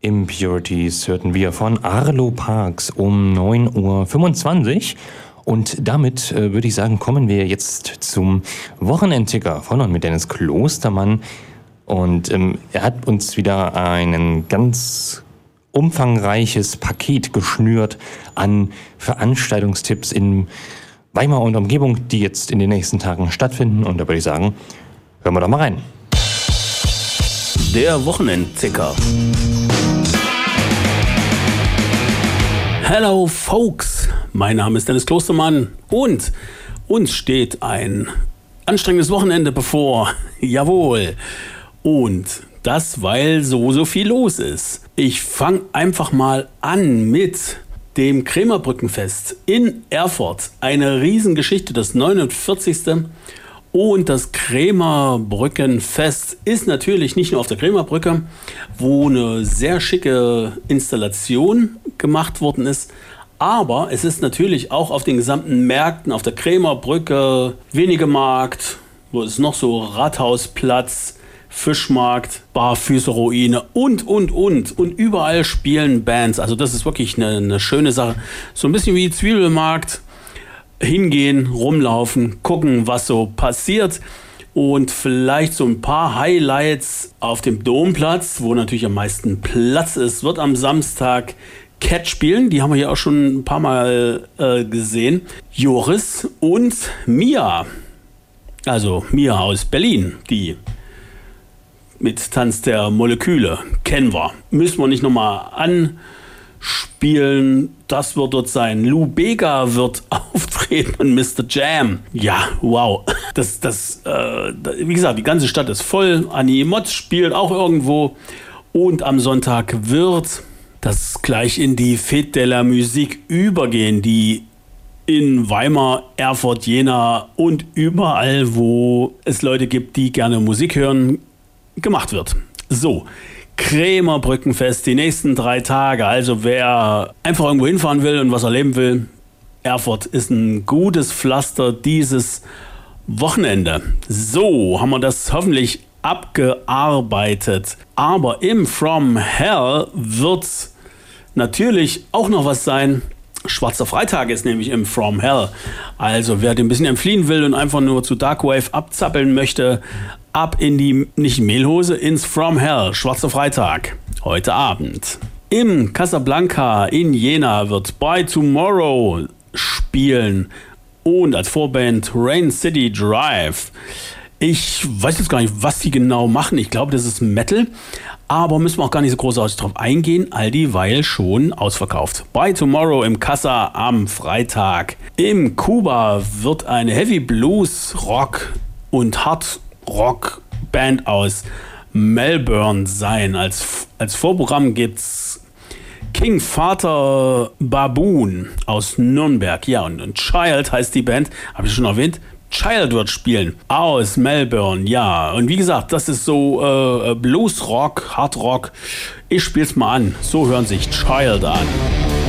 Impurities hörten wir von Arlo Parks um 9:25 Uhr. Und damit würde ich sagen, kommen wir jetzt zum Wochenendticker von und mit Dennis Klostermann. Und er hat uns wieder ein ganz umfangreiches Paket geschnürt an Veranstaltungstipps in Weimar und Umgebung, die jetzt in den nächsten Tagen stattfinden. Und da würde ich sagen, hören wir doch mal rein. Der Wochenendticker. Hello folks, mein Name ist Dennis Klostermann und uns steht ein anstrengendes Wochenende bevor. Jawohl. Und das, weil so viel los ist. Ich fange einfach mal an mit dem Krämerbrückenfest in Erfurt. Eine Riesengeschichte, das 49. Und das Krämerbrückenfest ist natürlich nicht nur auf der Krämerbrücke, wo eine sehr schicke Installation gemacht worden ist, aber es ist natürlich auch auf den gesamten Märkten, auf der Krämerbrücke, Wenigemarkt, wo ist noch so, Rathausplatz, Fischmarkt, Barfüßerruine und. Und überall spielen Bands. Also das ist wirklich eine schöne Sache. So ein bisschen wie Zwiebelmarkt. Hingehen, rumlaufen, gucken, was so passiert und vielleicht so ein paar Highlights auf dem Domplatz, wo natürlich am meisten Platz ist, wird am Samstag Cat spielen. Die haben wir hier auch schon ein paar Mal gesehen. Joris und Mia. Also Mia aus Berlin, die mit Tanz der Moleküle kennen wir. Müssen wir nicht nochmal anspielen. Das wird dort sein. Lou Bega wird auftreten und Mr. Jam. Ja, wow. Wie gesagt, die ganze Stadt ist voll. Annie Motz spielt auch irgendwo. Und am Sonntag wird das gleich in die Fête de la Musique übergehen, die in Weimar, Erfurt, Jena und überall, wo es Leute gibt, die gerne Musik hören, gemacht wird. So, Krämerbrückenfest die nächsten 3 Tage. Also wer einfach irgendwo hinfahren will und was erleben will, Erfurt ist ein gutes Pflaster dieses Wochenende. So, haben wir das hoffentlich abgearbeitet. Aber im From Hell wird natürlich auch noch was sein. Schwarzer Freitag ist nämlich im From Hell. Also wer dem ein bisschen entfliehen will und einfach nur zu Darkwave abzappeln möchte, ab in die, nicht Mehlhose, ins From Hell. Schwarzer Freitag, heute Abend. Im Casablanca in Jena wird By Tomorrow spielen und als Vorband Rain City Drive. Ich weiß jetzt gar nicht, was die genau machen. Ich glaube, das ist Metal. Aber müssen wir auch gar nicht so großartig drauf eingehen, all dieweil schon ausverkauft. By Tomorrow im Casa am Freitag. Im Kuba wird eine Heavy Blues Rock und Hard Rock Band aus Melbourne sein. Als Vorprogramm gibt's King Vater Baboon aus Nürnberg. Ja, und Child heißt die Band, habe ich schon erwähnt. Child wird spielen aus Melbourne, ja. Und wie gesagt, das ist so Blues Rock, Hard Rock. Ich spiel's mal an. So hören sich Child an.